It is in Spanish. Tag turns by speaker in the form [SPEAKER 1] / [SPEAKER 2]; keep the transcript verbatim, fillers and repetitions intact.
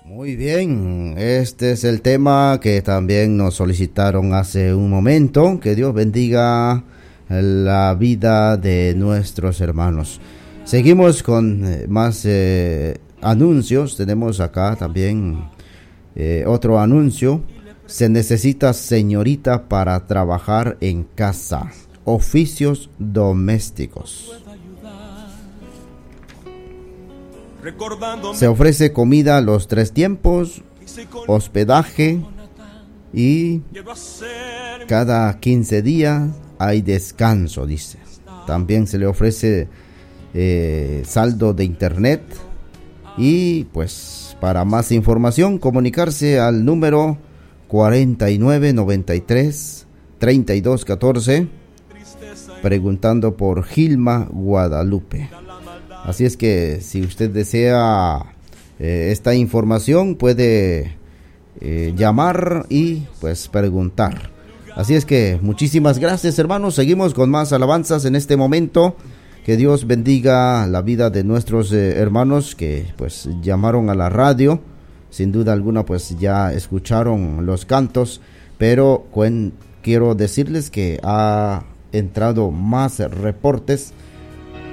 [SPEAKER 1] Muy bien, este es el tema que también nos solicitaron hace un momento. Que Dios bendiga la vida de nuestros hermanos. Seguimos con eh, más eh, anuncios. Tenemos acá también eh, otro anuncio. Se necesita señorita para trabajar en casa. Oficios domésticos. Se ofrece comida a los tres tiempos, hospedaje y cada quince días hay descanso, dice. También se le ofrece eh, saldo de internet y pues para más información comunicarse al número cuarenta y nueve noventa y tres treinta y dos catorce preguntando por Gilma Guadalupe. Así es que si usted desea eh, esta información puede eh, llamar y pues preguntar. Así es que muchísimas gracias, hermanos. Seguimos con más alabanzas en este momento. Que Dios bendiga la vida de nuestros eh, hermanos que pues llamaron a la radio. Sin duda alguna pues ya escucharon los cantos, pero cuen- quiero decirles que ha entrado más reportes